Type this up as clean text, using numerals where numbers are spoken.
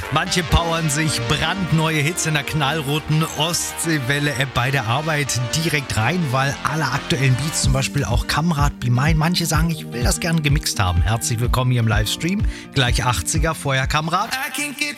Manche powern sich brandneue Hits in der knallroten Ostseewelle-App bei der Arbeit direkt rein, weil alle aktuellen Beats, zum Beispiel auch Kamrat Be Mine, manche sagen, ich will das gerne gemixt haben. Herzlich willkommen hier im Livestream. Gleich 80er, vorher Kamrat. I can't get